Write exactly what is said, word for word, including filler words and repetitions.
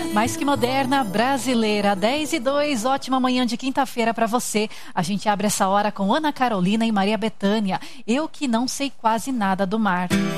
Mais que moderna, brasileira, dez e dois, ótima manhã de quinta-feira para você. A gente abre essa hora com Ana Carolina e Maria Bethânia. Eu que não sei quase nada do mar.